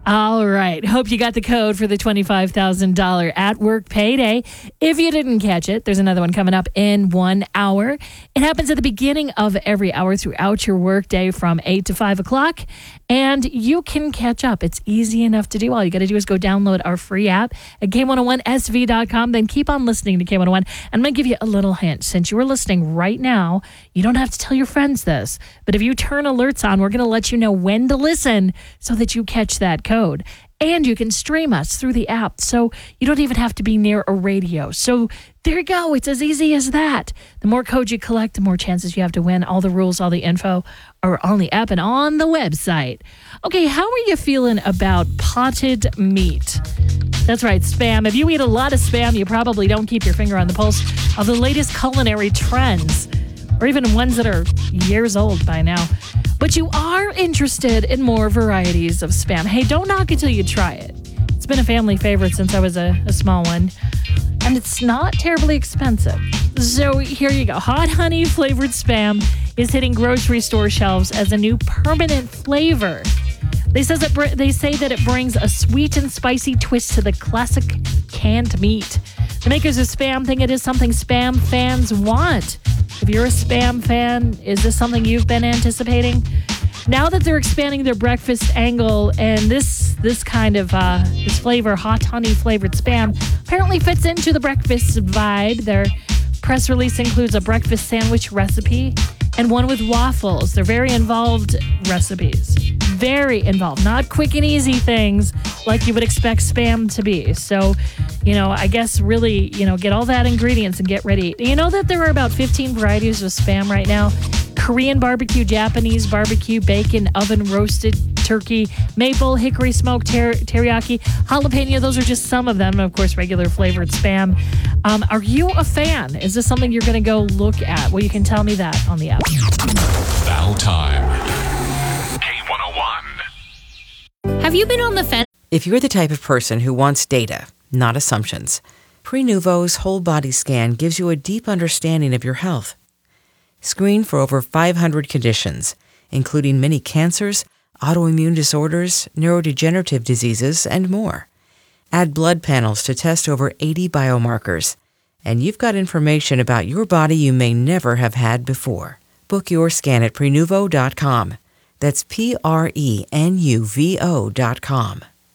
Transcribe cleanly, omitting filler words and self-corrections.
All right. Hope you got the code for the $25,000 at work payday. If you didn't catch it, there's another one coming up in 1 hour. It happens at the beginning of every hour throughout your workday from 8 to 5 o'clock. And you can catch up. It's easy enough to do. All you got to do is go download our free app at K101SV.com. Then keep on listening to K101. I'm going to give you a little hint. Since you are listening right now, you don't have to tell your friends this. But if you turn alerts on, we're going to let you know when to listen so that you catch that code. And you can stream us through the app, so you don't even have to be near a radio. So there you go. It's as easy as that. The more codes you collect, the more chances you have to win. All the rules, all the info are on the app and on the website. Okay, how are you feeling about potted meat? That's right, spam. If you eat a lot of spam, you probably don't keep your finger on the pulse of the latest culinary trends, or even ones that are years old by now. But you are interested in more varieties of spam. Hey, don't knock it till you try it. It's been a family favorite since I was a small one, and it's not terribly expensive. So here you go. Hot honey flavored spam is hitting grocery store shelves as a new permanent flavor. They say that it brings a sweet and spicy twist to the classic canned meat. The makers of Spam think it is something Spam fans want. If you're a Spam fan, is this something you've been anticipating? Now that they're expanding their breakfast angle, and this kind of this flavor, hot honey flavored Spam, apparently fits into the breakfast vibe. Their press release includes a breakfast sandwich recipe and one with waffles. They're very involved recipes. Very involved. Not quick and easy things like you would expect Spam to be. So, I guess really, get all that ingredients and get ready. You know that there are about 15 varieties of Spam right now? Korean barbecue, Japanese barbecue, bacon, oven roasted, turkey, maple, hickory smoked, teriyaki, jalapeno. Those are just some of them. And of course, regular flavored Spam. Are you a fan? Is this something you're going to go look at? Well, you can tell me that on the app. Battle time. K101. Have you been on the fence? If you're the type of person who wants data, not assumptions, Prenuvo's whole body scan gives you a deep understanding of your health. Screen for over 500 conditions, including many cancers, autoimmune disorders, neurodegenerative diseases, and more. Add blood panels to test over 80 biomarkers, and you've got information about your body you may never have had before. Book your scan at Prenuvo.com. That's Prenuvo.com.